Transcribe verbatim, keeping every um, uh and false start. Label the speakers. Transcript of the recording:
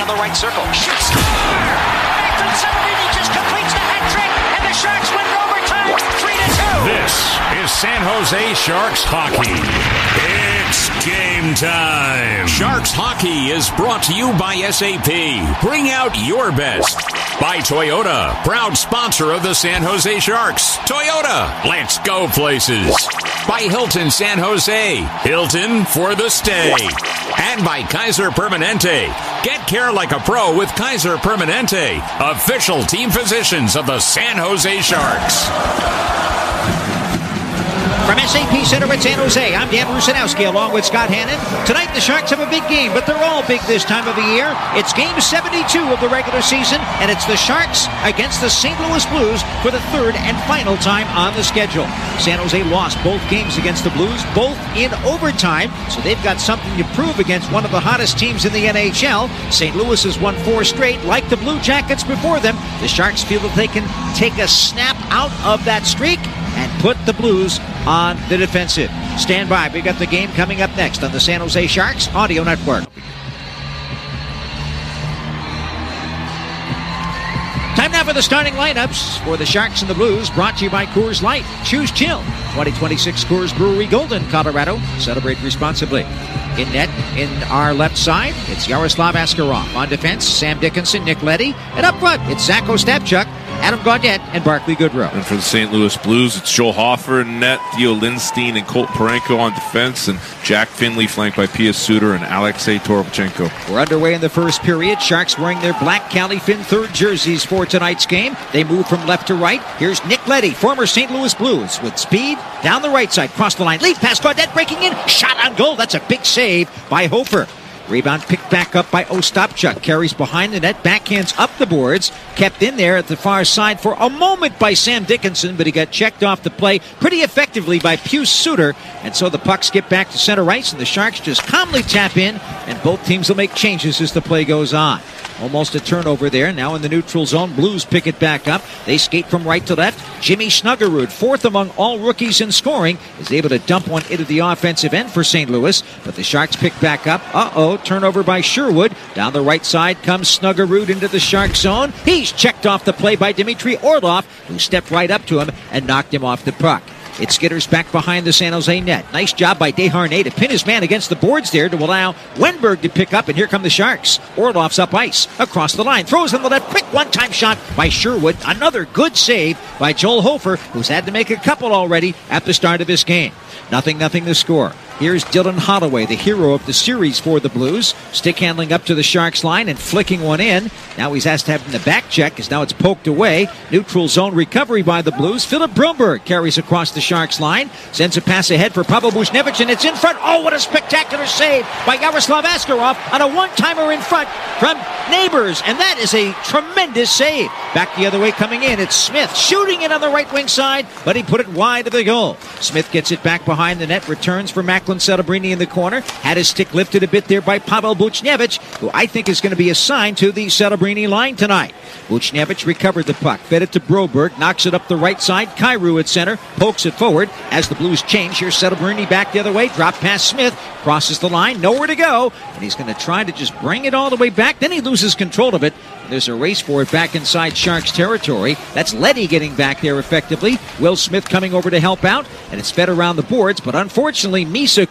Speaker 1: the right circle. Shoot, score! Nathan Celebrini just completes the hat trick, and the Sharks win in overtime, three to two.
Speaker 2: This is San Jose Sharks hockey. It's game time. Sharks hockey is brought to you by S A P. Bring out your best. By Toyota, proud sponsor of the San Jose Sharks. Toyota, let's go places. By Hilton San Jose, Hilton for the stay. And by Kaiser Permanente. Get care like a pro with Kaiser Permanente, official team physicians of the San Jose Sharks.
Speaker 3: From S A P Center at San Jose, I'm Dan Rusanowski along with Scott Hannon. Tonight the Sharks have a big game, but they're all big this time of the year. It's game seventy-two of the regular season, and it's the Sharks against the Saint Louis Blues for the third and final time on the schedule. San Jose lost both games against the Blues, both in overtime, so they've got something to prove against one of the hottest teams in the N H L. Saint Louis has won four straight, like the Blue Jackets before them. The Sharks feel that they can take a snap out of that streak and put the Blues on the defensive. Stand by. We've got the game coming up next on the San Jose Sharks Audio Network. Time now for the starting lineups for the Sharks and the Blues, brought to you by Coors Light. Choose chill. twenty twenty-six Coors Brewery, Golden, Colorado. Celebrate responsibly. In net, in our left side, it's Yaroslav Askarov. On defense, Sam Dickinson, Nick Leddy. And up front, it's Zach Ostapchuk, Adam Gaudette, and Barclay Goodrow.
Speaker 4: And for the Saint Louis Blues, it's Joel Hofer in net, Theo Lindstein and Colt Parenko on defense, and Jack Finley flanked by Pia Suter and Alexei Toropchenko.
Speaker 3: We're underway in the first period. Sharks wearing their black Cali Finn third jerseys for tonight's game. They move from left to right. Here's Nick Leddy, former Saint Louis Blues, with speed down the right side, cross the line, lead pass, Gaudette breaking in, shot on goal. That's a big save by Hofer. Rebound picked back up by Ostapchuk. Carries behind the net, backhands up the boards. Kept in there at the far side for a moment by Sam Dickinson, but he got checked off the play pretty effectively by Pius Suter. And so the pucks get back to center ice, and the Sharks just calmly tap in, and both teams will make changes as the play goes on. Almost a turnover there. Now in the neutral zone, Blues pick it back up. They skate from right to left. Jimmy Snuggerud, fourth among all rookies in scoring, is able to dump one into the offensive end for Saint Louis. But the Sharks pick back up. Uh-oh, turnover by Sherwood. Down the right side comes Snuggerud into the Shark zone. He's checked off the play by Dmitry Orlov, who stepped right up to him and knocked him off the puck. It skitters back behind the San Jose net. Nice job by Desharnais to pin his man against the boards there to allow Wenberg to pick up, and here come the Sharks. Orlov's up ice, across the line, throws on the left, quick one-time shot by Sherwood. Another good save by Joel Hofer, who's had to make a couple already at the start of this game. Nothing, nothing to score. Here's Dylan Holloway, the hero of the series for the Blues. Stick handling up to the Sharks line and flicking one in. Now he's asked to have the back check as now it's poked away. Neutral zone recovery by the Blues. Philip Broomberg carries across the Sharks line. Sends a pass ahead for Pavel Buchnevich, and it's in front. Oh, what a spectacular save by Yaroslav Askarov on a one-timer in front from Neighbors. And that is a tremendous save. Back the other way coming in, it's Smith shooting it on the right wing side, but he put it wide of the goal. Smith gets it back behind the net, returns for Macklin Celebrini in the corner. Had his stick lifted a bit there by Pavel Buchnevich, who I think is going to be assigned to the Celebrini line tonight. Buchnevich recovered the puck, fed it to Broberg, knocks it up the right side. Kyrou at center, pokes it forward. As the Blues change, here's Celebrini back the other way, drop past Smith, crosses the line, nowhere to go, and he's going to try to just bring it all the way back. Then he loses control of it. There's a race for it back inside Sharks territory. That's Leddy getting back there effectively. Will Smith coming over to help out, and it's fed around the boards, but unfortunately Misa